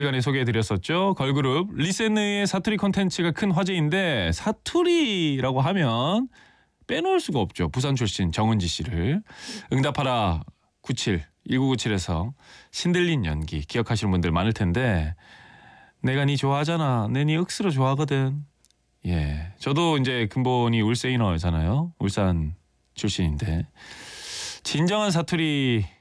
시간에 소개해드렸었죠. 걸그룹 리센의 사투리 콘텐츠가 큰 화제인데 사투리라고 하면 빼놓을 수가 없죠. 부산 출신 정은지 씨를 응답하라 97 1997에서 신들린 연기 기억하시는 분들 많을 텐데 내가 니 좋아하잖아. 내 니 억수로 좋아하거든. 예, 저도 이제 근본이 울세이너잖아요. 울산 출신인데 진정한 사투리